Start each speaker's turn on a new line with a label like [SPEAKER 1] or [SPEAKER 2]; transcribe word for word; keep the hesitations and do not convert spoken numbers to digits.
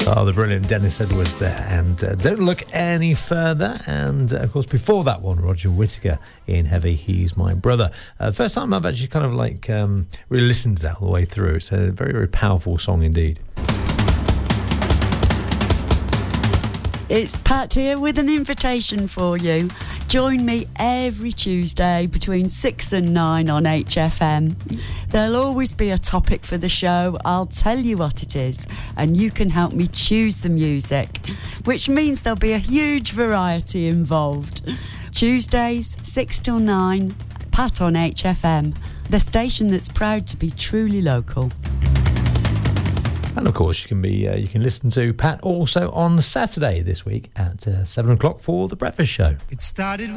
[SPEAKER 1] Oh, the brilliant Dennis Edwards there. And uh, don't look any further. And, uh, of course, before that one, Roger Whittaker in Heavy, He's My Brother. Uh, first time I've actually kind of like um, really listened to that all the way through. It's a very, very powerful song indeed.
[SPEAKER 2] It's Pat here with an invitation for you. Join me every Tuesday between six and nine on H F M. There'll always be a topic for the show. I'll tell you what it is, and you can help me choose the music, which means there'll be a huge variety involved. Tuesdays, six till nine, Pat on H F M, the station that's proud to be truly local.
[SPEAKER 1] And of course, you can be uh, you can listen to Pat also on Saturday this week at uh, seven o'clock for the Breakfast Show.
[SPEAKER 3] It started with